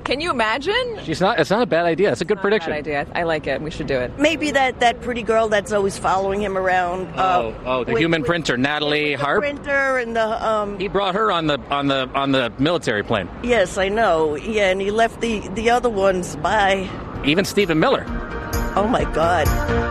Can you imagine? It's not a bad idea. It's a good prediction. Not a bad idea. I like it. We should do it. Maybe that pretty girl that's always following him around. The human printer, Natalie Harp. Printer and the. He brought her on the military plane. Yes, I know. Yeah, and he left the other ones by. Even Stephen Miller. Oh my God.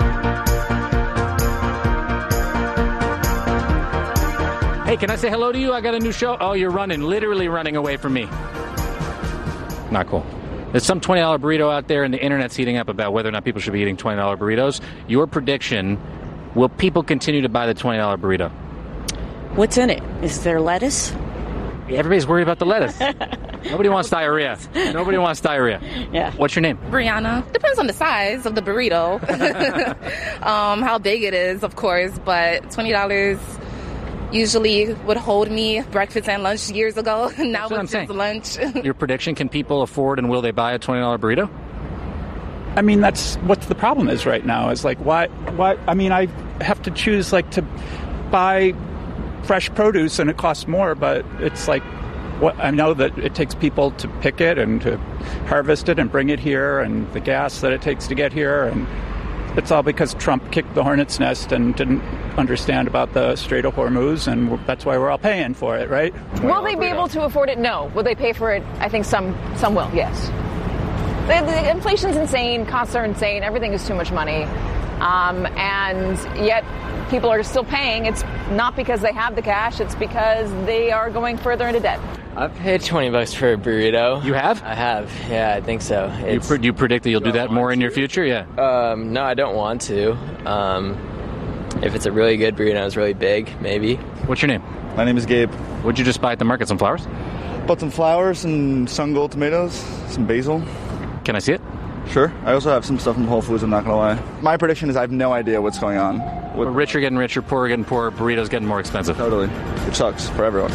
Hey, can I say hello to you? I got a new show. Oh, you're literally running away from me. Not cool. There's some $20 burrito out there, and the internet's heating up about whether or not people should be eating $20 burritos. Your prediction, will people continue to buy the $20 burrito? What's in it? Is there lettuce? Everybody's worried about the lettuce. Nobody wants diarrhea. Nobody wants diarrhea. Yeah. What's your name? Brianna. Depends on the size of the burrito. How big it is, of course, but $20 usually would hold me breakfast and lunch years ago. Now it's just lunch. Your prediction, can people afford and will they buy a $20 burrito? I mean, that's what the problem is right now. Is like, why? I mean, I have to choose to buy fresh produce and it costs more, but it's like, I know that it takes people to pick it and to harvest it and bring it here, and the gas that it takes to get here, and it's all because Trump kicked the hornet's nest and didn't understand about the Strait of Hormuz, and that's why we're all paying for it, right? Will they be able to afford it? No. Will they pay for it? I think some will, yes. The inflation's insane, costs are insane, everything is too much money, and yet people are still paying. It's not because they have the cash, it's because they are going further into debt. I've paid $20 for a burrito. You have? I have. Yeah, I think so. Do you predict that you'll do that more in your future? Yeah. No, I don't want to. If it's a really good burrito and it's really big, maybe. What's your name? My name is Gabe. What'd you just buy at the market? Some flowers? Bought some flowers, some sun gold tomatoes, some basil. Can I see it? Sure. I also have some stuff from Whole Foods, I'm not going to lie. My prediction is I have no idea what's going on. Well, rich are getting richer, poor are getting poorer, burritos getting more expensive. Totally. Which sucks for everyone.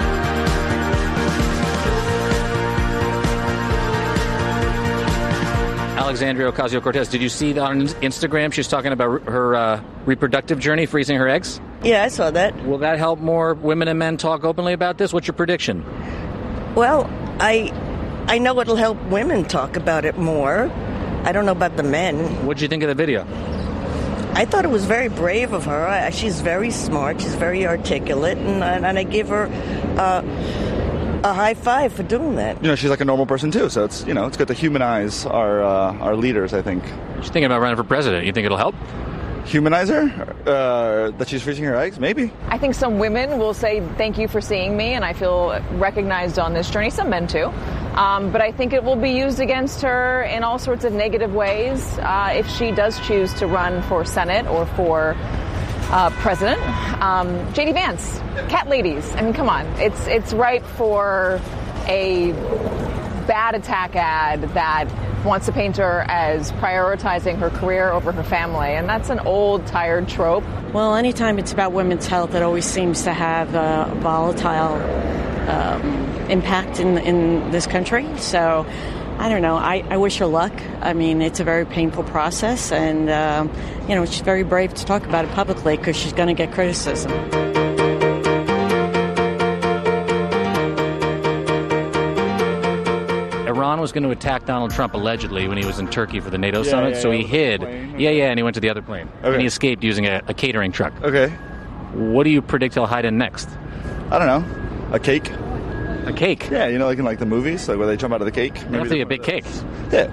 Alexandria Ocasio-Cortez, did you see that on Instagram? She's talking about her reproductive journey, freezing her eggs. Yeah, I saw that. Will that help more women and men talk openly about this? What's your prediction? Well, I know it'll help women talk about it more. I don't know about the men. What did you think of the video? I thought it was very brave of her. She's very smart. She's very articulate, and I give her a high five for doing that. You know, she's like a normal person too, so it's it's good to humanize our leaders, I think. She's thinking about running for president. You think it'll help? Humanize her? That she's freezing her eggs? Maybe. I think some women will say, thank you for seeing me, and I feel recognized on this journey. Some men too. But I think it will be used against her in all sorts of negative ways if she does choose to run for Senate or for president. J.D. Vance, cat ladies. I mean, come on. It's ripe for a bad attack ad that wants to paint her as prioritizing her career over her family. And that's an old, tired trope. Well, anytime it's about women's health, it always seems to have a volatile impact in this country. So, I don't know. I wish her luck. I mean, it's a very painful process. And, she's very brave to talk about it publicly because she's going to get criticism. Iran was going to attack Donald Trump allegedly when he was in Turkey for the NATO summit, so he hid. And he went to the other plane. Okay. And he escaped using a catering truck. Okay. What do you predict he'll hide in next? I don't know. A cake. A cake? Yeah, like in the movies, where they jump out of the cake. Maybe a big cake. Yeah,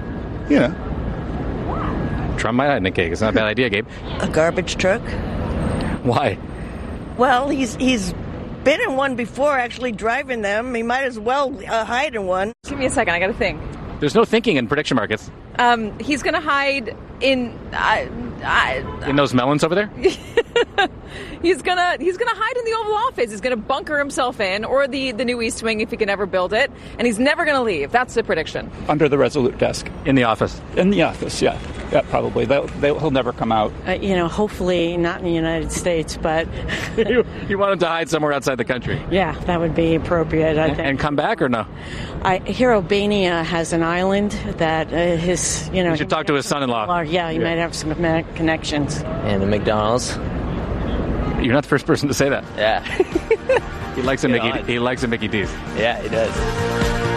Trump might hide in a cake. It's not a bad idea, Gabe. A garbage truck. Why? Well, he's been in one before, actually driving them. He might as well hide in one. Give me a second. I got to think. There's no thinking in prediction markets. He's going to hide in those melons over there. He's gonna hide in the Oval Office. He's gonna bunker himself in, or the new East Wing if he can ever build it, and he's never gonna leave. That's the prediction. Under the Resolute desk. In the office. In the office, yeah. Yeah, probably. He'll never come out. Hopefully not in the United States, but... You want him to hide somewhere outside the country? Yeah, that would be appropriate, I think. And come back or no? I hear Albania has an island that his, You should talk to his son-in-law. Yeah, he might have some connections. And the McDonald's. You're not the first person to say that. Yeah. He likes a Mickey D's. Yeah, he does.